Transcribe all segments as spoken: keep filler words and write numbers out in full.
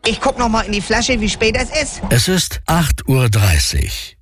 Ich guck noch mal in die Flasche, wie spät es ist. Es ist acht Uhr dreißig.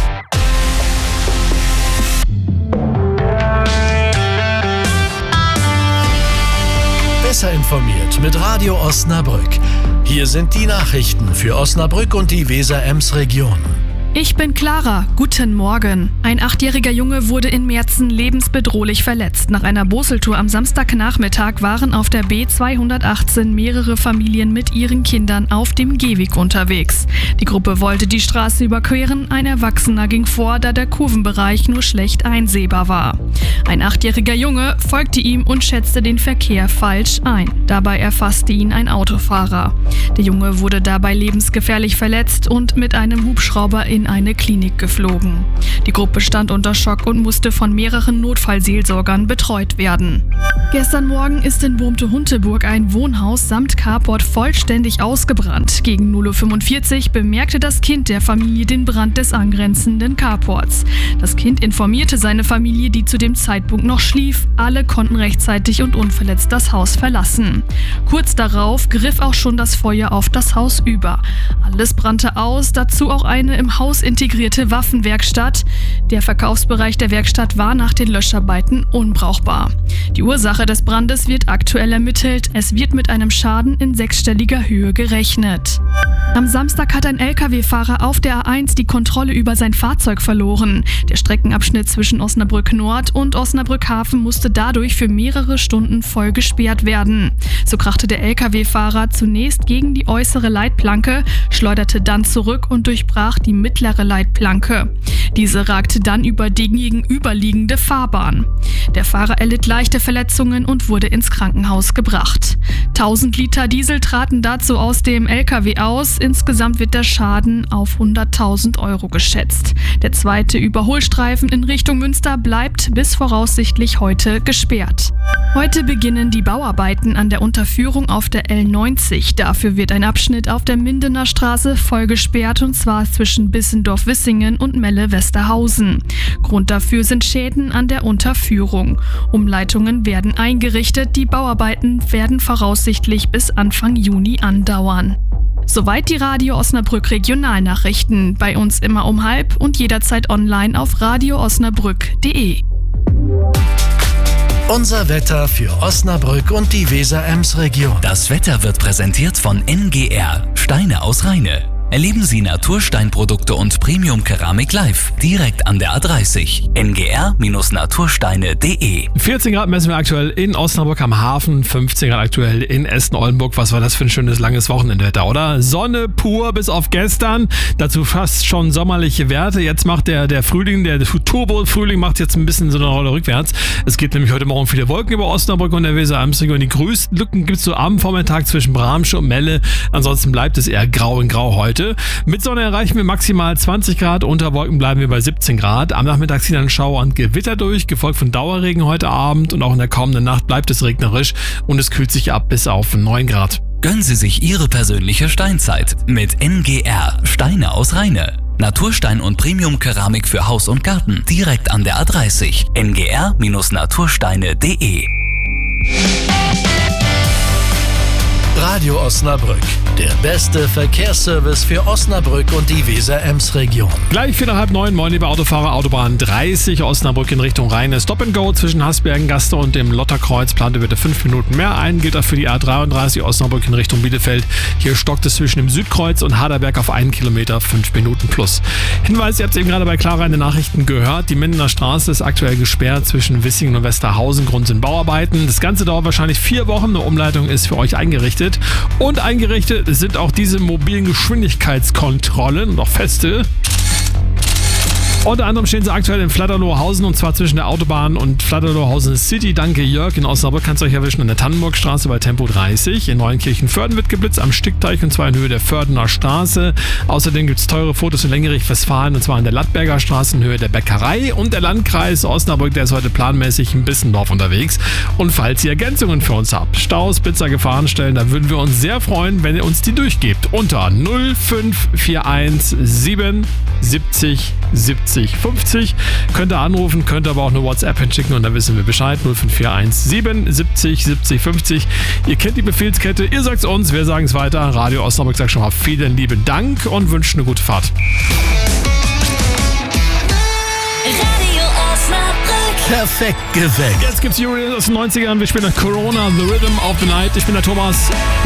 Besser informiert mit Radio Osnabrück. Hier sind die Nachrichten für Osnabrück und die Weser-Ems-Region. Ich bin Clara. Guten Morgen. Ein achtjähriger Junge wurde in Merzen lebensbedrohlich verletzt. Nach einer Boseltour am Samstagnachmittag waren auf der B zweihundertachtzehn mehrere Familien mit ihren Kindern auf dem Gehweg unterwegs. Die Gruppe wollte die Straße überqueren. Ein Erwachsener ging vor, da der Kurvenbereich nur schlecht einsehbar war. Ein achtjähriger Junge folgte ihm und schätzte den Verkehr falsch ein. Dabei erfasste ihn ein Autofahrer. Der Junge wurde dabei lebensgefährlich verletzt und mit einem Hubschrauber in eine Klinik geflogen. Die Gruppe stand unter Schock und musste von mehreren Notfallseelsorgern betreut werden. Gestern Morgen ist in Bohmte-Hunteburg ein Wohnhaus samt Carport vollständig ausgebrannt. Gegen null Uhr fünfundvierzig bemerkte das Kind der Familie den Brand des angrenzenden Carports. Das Kind informierte seine Familie, die zu dem Zeitpunkt noch schlief. Alle konnten rechtzeitig und unverletzt das Haus verlassen. Kurz darauf griff auch schon das Feuer auf das Haus über. Alles brannte aus, dazu auch eine im Haus integrierte Waffenwerkstatt. Der Verkaufsbereich der Werkstatt war nach den Löscharbeiten unbrauchbar. Die Ursache des Brandes wird aktuell ermittelt. Es wird mit einem Schaden in sechsstelliger Höhe gerechnet. Am Samstag hat ein L K W-Fahrer auf der A eins die Kontrolle über sein Fahrzeug verloren. Der Streckenabschnitt zwischen Osnabrück Nord und Osnabrück Hafen musste dadurch für mehrere Stunden voll gesperrt werden. So krachte der L K W-Fahrer zunächst gegen die äußere Leitplanke, schleuderte dann zurück und durchbrach die mittlere Leitplanke. Diese ragte dann über die gegenüberliegende Fahrbahn. Der Fahrer erlitt leichte Verletzungen und wurde ins Krankenhaus gebracht. tausend Liter Diesel traten dazu aus dem L K W aus. Insgesamt wird der Schaden auf hunderttausend Euro geschätzt. Der zweite Überholstreifen in Richtung Münster bleibt bis voraussichtlich heute gesperrt. Heute beginnen die Bauarbeiten an der Unterführung auf der L neunzig. Dafür wird ein Abschnitt auf der Mindener Straße voll gesperrt, und zwar zwischen Bissendorf-Wissingen und Melle-Westerhausen. Grund dafür sind Schäden an der Unterführung. Umleitungen werden eingerichtet. Die Bauarbeiten werden voraussichtlich bis Anfang Juni andauern. Soweit die Radio Osnabrück Regionalnachrichten. Bei uns immer um halb und jederzeit online auf radio osnabrück punkt de. Unser Wetter für Osnabrück und die Weser-Ems-Region. Das Wetter wird präsentiert von N G R, Steine aus Rheine. Erleben Sie Natursteinprodukte und Premium-Keramik live, direkt an der A dreißig. N G R Natursteine punkt de. vierzehn Grad messen wir aktuell in Osnabrück am Hafen, fünfzehn Grad aktuell in Essen-Oldenburg. Was war das für ein schönes, langes Wochenendwetter, oder? Sonne pur bis auf gestern, dazu fast schon sommerliche Werte. Jetzt macht der, der Frühling, der Turbo-Frühling macht jetzt ein bisschen so eine Rolle rückwärts. Es gibt nämlich heute Morgen viele Wolken über Osnabrück und der Weser-Ems-Region. Die größten Lücken gibt es so am Vormittag zwischen Bramsche und Melle. Ansonsten bleibt es eher grau in grau heute. Mit Sonne erreichen wir maximal zwanzig Grad, unter Wolken bleiben wir bei siebzehn Grad. Am Nachmittag ziehen dann Schauer und Gewitter durch, gefolgt von Dauerregen heute Abend, und auch in der kommenden Nacht bleibt es regnerisch und es kühlt sich ab bis auf neun Grad. Gönnen Sie sich Ihre persönliche Steinzeit mit N G R, Steine aus Rheine. Naturstein und Premium-Keramik für Haus und Garten, direkt an der A dreißig. N G R Natursteine punkt de. Radio Osnabrück, der beste Verkehrsservice für Osnabrück und die Weser-Ems-Region. Gleich vier nach halb neun, moin liebe Autofahrer, Autobahn dreißig, Osnabrück in Richtung Rheine. Stop and Go zwischen Hasbergen, Gaste und dem Lotterkreuz, plante bitte fünf Minuten mehr ein. Gilt auch für die A dreiunddreißig, Osnabrück in Richtung Bielefeld. Hier stockt es zwischen dem Südkreuz und Haderberg auf einen Kilometer, fünf Minuten plus. Hinweis, ihr habt es eben gerade bei Clara in den Nachrichten gehört, die Mindener Straße ist aktuell gesperrt zwischen Wissingen und Westerhausen. Grund sind Bauarbeiten. Das Ganze dauert wahrscheinlich vier Wochen. Eine Umleitung ist für euch eingerichtet. Und eingerichtet sind auch diese mobilen Geschwindigkeitskontrollen und auch Feste. Unter anderem stehen sie aktuell in Flatterlohausen, und zwar zwischen der Autobahn und Flatterlohausen City. Danke Jörg. In Osnabrück kannst du euch erwischen an der Tannenburgstraße bei Tempo dreißig. In Neuenkirchen-Förden wird geblitzt am Stickteich, und zwar in Höhe der Fördener Straße. Außerdem gibt es teure Fotos in Lengerich-Westfalen, und zwar an der Lattberger Straße in Höhe der Bäckerei. Und der Landkreis Osnabrück, der ist heute planmäßig in Bissendorf unterwegs. Und falls ihr Ergänzungen für uns habt, Staus, Blitzer, Gefahrenstellen, da würden wir uns sehr freuen, wenn ihr uns die durchgebt. Unter null fünf vier eins sieben siebzig siebzig fünfzig fünfzig. Könnt ihr anrufen, könnt aber auch eine WhatsApp hinschicken und dann wissen wir Bescheid. null fünf vier eins sieben siebzig siebzig fünfzig. Ihr kennt die Befehlskette, ihr sagt's uns, wir sagen es weiter. Radio Osnabrück sagt schon mal vielen lieben Dank und wünscht eine gute Fahrt. Radio Osnabrück. Perfekt geweckt. Jetzt gibt's Julius aus den neunzigern. Wir spielen Corona, The Rhythm of the Night. Ich bin der Thomas.